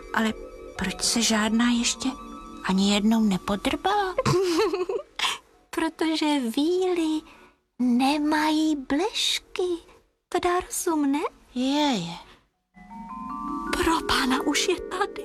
Ale proč se žádná ještě ani jednou nepodrbala? Protože víly nemají blešky. To dá rozum, ne? Je. Pro pána už je tady.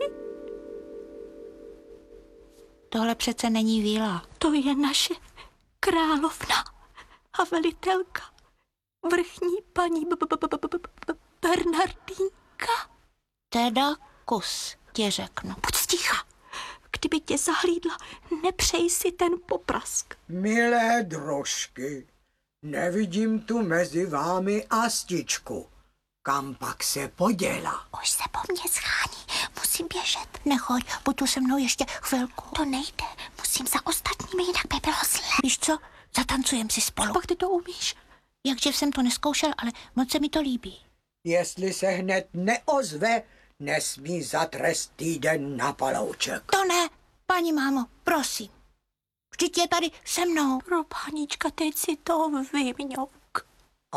Tohle přece není víla. To je naše královna a velitelka, vrchní paní Bernardínka. Teda kus, ti řeknu. Buď sticha. Kdyby tě zahlídla, nepřej si ten poprask. Milé drožky, nevidím tu mezi vámi Astičku. Kam pak se poděla? Už se po mně schání, musím běžet. Nechoď, buď tu se mnou ještě chvilku. To nejde, musím za ostatními, jinak by bylo zlé. Víš co, zatancujem si spolu. Pak ty to umíš. Jakže jsem to neskoušel, ale moc se mi to líbí. Jestli se hned neozve, nesmí za trest týden na palouček. To ne, paní mámo, prosím. Vždyť je tady se mnou. Pro pánička, teď si to vyměňouk.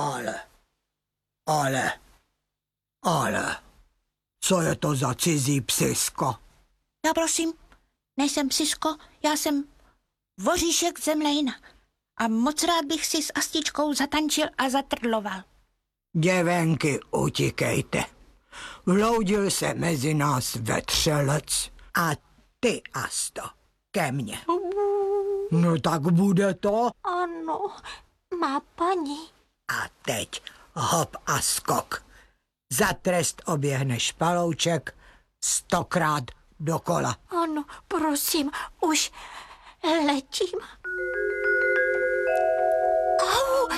Ale, co je to za cizí psisko? Já prosím, nejsem psisko, já jsem voříšek Zemlejna. A moc rád bych si s Astičkou zatančil a zatrdloval. Děvenky, utíkejte. Vloudil se mezi nás vetřelec a ty, Asto, ke mně. No tak bude to. Ano, má paní. A teď hop a skok. Za trest oběhneš palouček 100krát dokola. Ano, prosím, už letím. Au!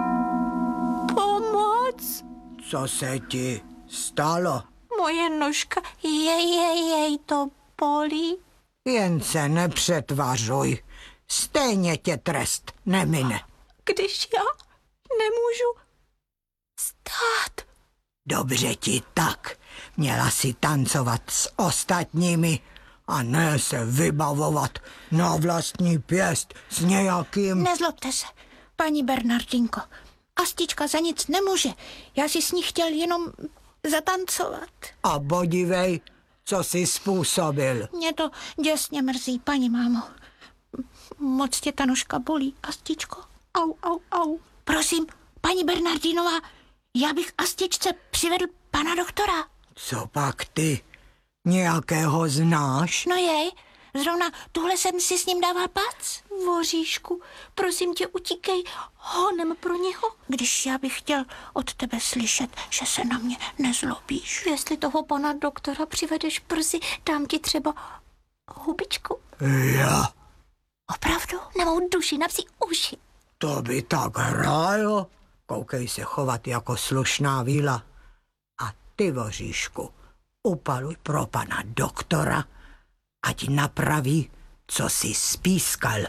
Pomoc! Co se ti stalo? Moje nožka, jej to bolí. Jen se nepřetvařuj. Stejně tě trest nemine. Když já nemůžu stát. Dobře ti tak. Měla si tancovat s ostatními a ne se vybavovat na vlastní pěst s nějakým... Nezlobte se, paní Bernardinko. Astička za nic nemůže. Já si s ní chtěl jenom zatancovat. A bodivej, co jsi způsobil. Mě to děsně mrzí, paní mámo. Moc tě ta nožka bolí, Astičko. Au. Prosím, paní Bernardinová, já bych Astičce přivedl pana doktora. Co pak ty? Nějakého znáš? No jej, zrovna tuhle jsem si s ním dával pac. Voříšku, prosím tě, utíkej honem pro něho. Když já bych chtěl od tebe slyšet, že se na mě nezlobíš. Jestli toho pana doktora přivedeš brzy, dám ti třeba hubičku. Já? Opravdu? Na mou duši, na psí uši. To by tak hrálo. Koukej se chovat jako slušná víla. A ty, voříšku, upaluj pro pana doktora, ať napraví, co si spískal.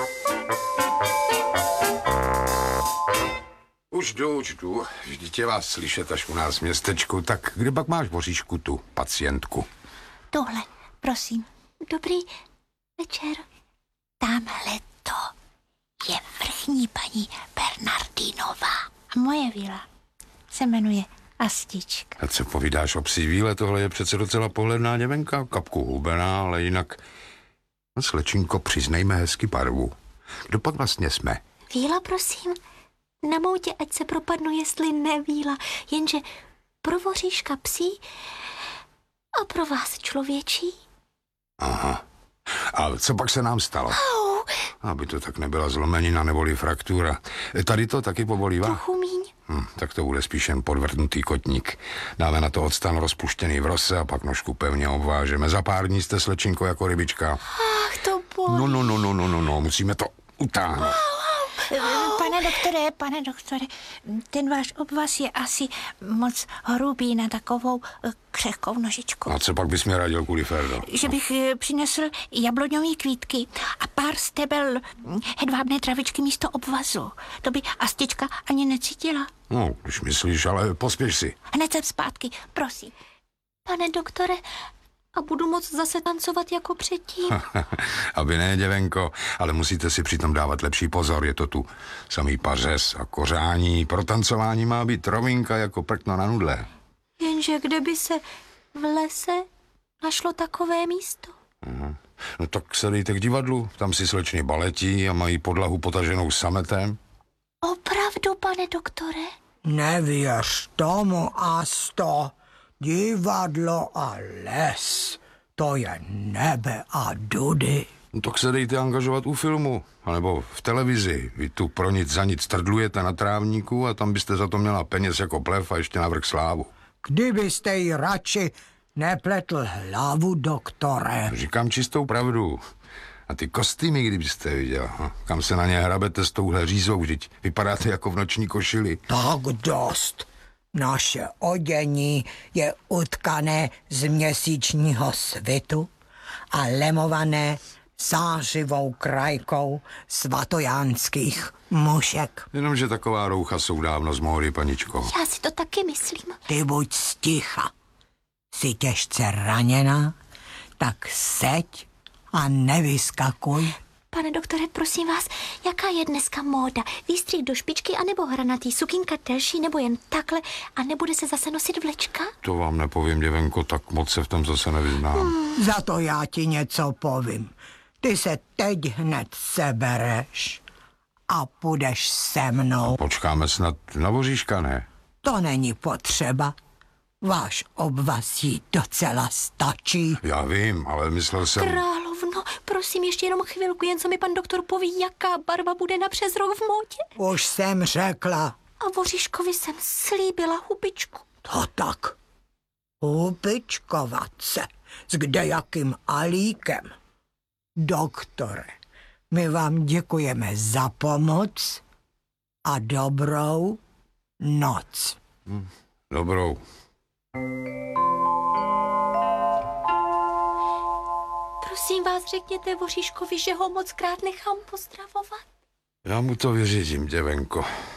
Už jdu. Vždyť je vás slyšet až u nás v městečku. Tak kde pak máš, voříšku, tu pacientku? Tohle, prosím. Dobrý večer. Tamhle to je vrchní paní Bernardinová. A moje víla se jmenuje Astička. A co povídáš o psí víle? Tohle je přece docela pohledná děvenka, kapku hubená, ale jinak... No, slečinko, přiznejme hezky barvu. Kdo pak vlastně jsme? Víla, prosím. Na moutě, ať se propadnu, jestli nevíla. Jenže pro voříška psí a pro vás člověčí. Aha. A co pak se nám stalo? Au. Aby to tak nebyla zlomenina neboli fraktura. Tady to taky pobolívá? Trochu míň. Tak to bude spíš jen podvrtnutý kotník. Dáme na to octan rozpuštěný v rose a pak nožku pevně obvážeme. Za pár dní jste, slečinko, jako rybička. Ach, to bolí. No, musíme to utáhnout. Pane doktore, ten váš obvaz je asi moc hrubý na takovou křehkou nožičku. A co pak bys mi radil, Kuliferdo? Že bych přinesl jabloňové kvítky a pár stebel hedvábné travičky místo obvazu. To by Astička ani necítila. No, když myslíš, ale pospěš si. Hned jsem zpátky, prosím. Pane doktore, a budu moc zase tancovat jako předtím. Aby ne, děvenko, ale musíte si přitom dávat lepší pozor, je to tu samý pařez a kořání. Pro tancování má být rovinka jako prkno na nudle. Jenže kde by se v lese našlo takové místo. No tak se dejte k divadlu, tam si slečny baletí a mají podlahu potaženou sametem. Opravdu, pane doktore? Nevěř tomu, Asto. Divadlo a les, to je nebe a dudy. No tak se dejte angažovat u filmu, anebo v televizi. Vy tu pro nic za nic trdlujete na trávníku a tam byste za to měla peněz jako plev a ještě navrch slávu. Kdybyste jí radši nepletl hlavu, doktore. Říkám čistou pravdu. A ty kostýmy, kdybyste viděl, kam se na ně hrabete s touhle řízou, vždyť vypadáte jako v noční košili. Tak dost. Naše odění je utkané z měsíčního svitu a lemované zářivou krajkou svatojánských mušek. Jenomže taková roucha jsou dávno z módy, paničko. Já si to taky myslím. Ty buď sticha. Jsi těžce raněná, tak seď a nevyskakuj. Pane doktore, prosím vás, jaká je dneska móda? Výstřih do špičky anebo hranatý, sukinka delší nebo jen takhle a nebude se zase nosit vlečka? To vám nepovím, děvenko, tak moc se v tom zase nevyznám. Za to já ti něco povím. Ty se teď hned sebereš a půjdeš se mnou. Počkáme snad na voříška, ne? To není potřeba. Váš obvaz jí docela stačí. Já vím, ale myslel jsem... Královno, prosím ještě jenom chvilku, jen co mi pan doktor poví, jaká barva bude na přes rok v módě. Už jsem řekla. A Voříškovi jsem slíbila hubičku. To tak. Hubičkovat se. S kdejakým alíkem. Doktore, my vám děkujeme za pomoc a dobrou noc. Dobrou. Prosím vás, řekněte Voříškovi, že ho moc krát nechám pozdravovat. Já mu to vyřídím, děvenko.